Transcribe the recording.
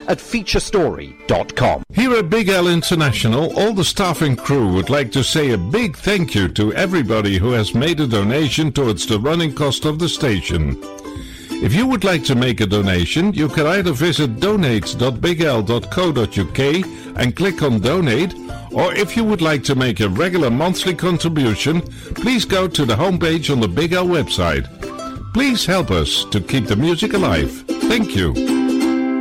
at featurestory.com. Here at Big L International, all the staff and crew would like to say a big thank you to everybody who has made a donation towards the running cost of the station. If you would like to make a donation, you can either visit donate.bigl.co.uk and click on donate, or if you would like to make a regular monthly contribution, please go to the homepage on the Big L website. Please help us to keep the music alive. Thank you.